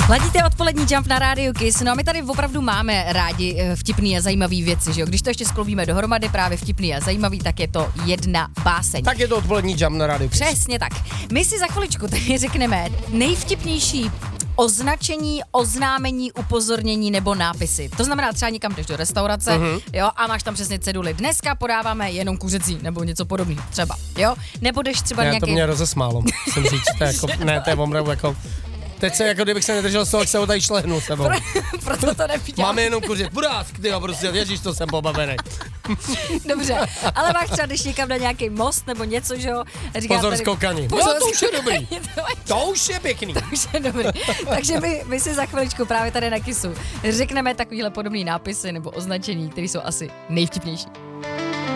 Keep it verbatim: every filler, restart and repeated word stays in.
Ladíte odpolední Jump na rádiu Kiss, no a my tady opravdu máme rádi vtipný a zajímavý věci, že jo? Když to ještě skloubíme dohromady, právě vtipný a zajímavý, tak je to jedna báseň. Tak je to odpolední Jump na rádiu Kiss. Přesně tak. My si za chviličku tady řekneme nejvtipnější označení, oznámení, upozornění nebo nápisy. To znamená, třeba někam jdeš do restaurace, uh-huh. jo, a máš tam přesně ceduly. Dneska podáváme jenom kuřecí nebo něco podobného, třeba, jo? Nebo jdeš třeba ne, nějaký... to mě rozesmálo, musím říct, to je jako, ne, to je opravdu jako... Teď se, jako kdybych se nedržel z toho, jak se ho tady šlehnu sebou. Pro, proto to neviděl. Máme jenom kuřit. Burásk, tyjo, prostě, ježíš, to jsem pobavený. Dobře, ale máš třeba, když někam na nějaký most nebo něco, že jo? Pozor tady... skokani. Pozor, no, to už je dobrý. To už je pěkný. To už je dobrý. Takže my, my si za chviličku právě tady na Kissu řekneme takovýhle podobný nápisy nebo označení, které jsou asi nejvtipnější.